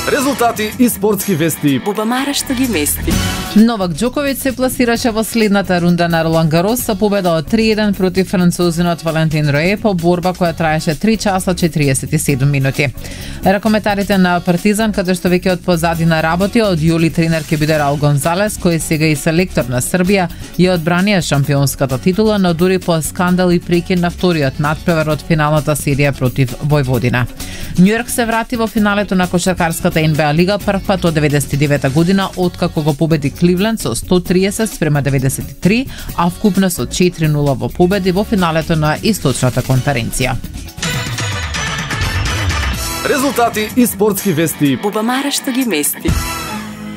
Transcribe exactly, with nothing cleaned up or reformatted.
Резултати и спортски вести. Бубамара што ги мести. Новак Џоковиќ се пласираше во следната рунда на Ролан Гарос со победа од три еден против французинот Валентин Роe по борба која траеше три часа четириесет и седум минути. Ракометарите на Партизан, каде што веќе од позадина работи, од јули тренер ќе биде Раул Гонзалес, кој сега и селектор на Србија, и одбранија шампионската титула, но дури по скандал и прекин на вториот надпревар од финалната серија против Војводина. Њујорк се врати во финалето на кошаркарската Н Б А лига првпат од деветдесет и девета година, откако го победи Кливленд со сто триесет спрема деветдесет и три, а вкупно со четири нула во победи во финалето на Источната конференција. Резултати и спортски вести. Бубамара што ги мести.